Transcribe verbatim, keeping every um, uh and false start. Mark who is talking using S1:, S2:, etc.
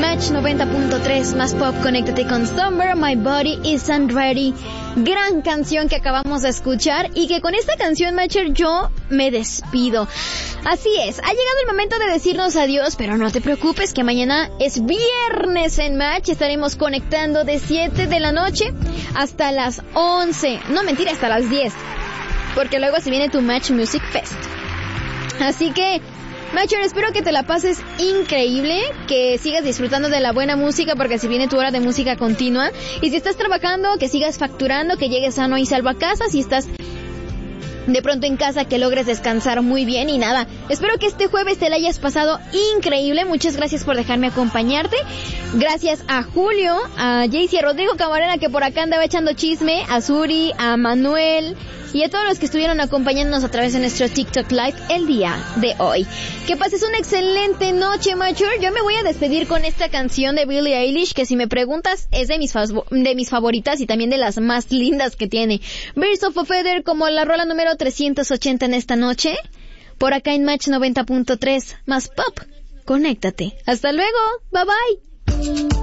S1: Match noventa punto tres más pop, conéctate con Summer, My Body Isn't Ready. Gran canción que acabamos de escuchar y que con esta canción, Matcher, yo me despido. Así es, ha llegado el momento de decirnos adiós, pero no te preocupes que mañana es viernes en Match. Estaremos conectando de siete de la noche hasta las once. No, mentira, hasta las diez. Porque luego se viene tu Match Music Fest. Así que, Matcher, espero que te la pases increíble, que sigas disfrutando de la buena música porque se viene tu hora de música continua. Y si estás trabajando, que sigas facturando, que llegues sano y salvo a casa. Si estás de pronto en casa, que logres descansar muy bien. Y nada, espero que este jueves te la hayas pasado increíble. Muchas gracias por dejarme acompañarte. Gracias a Julio, a Jaycee, a Rodrigo Camarena, que por acá andaba echando chisme, a Suri, a Manuel y a todos los que estuvieron acompañándonos a través de nuestro TikTok Live el día de hoy. Que pases una excelente noche, Mature. Yo me voy a despedir con esta canción de Billie Eilish, que si me preguntas es de mis, fav- de mis favoritas y también de las más lindas que tiene. Birds of a Feather, como la rola número trescientos ochenta en esta noche, por acá en Match noventa punto tres más pop. Conéctate. Hasta luego. Bye bye.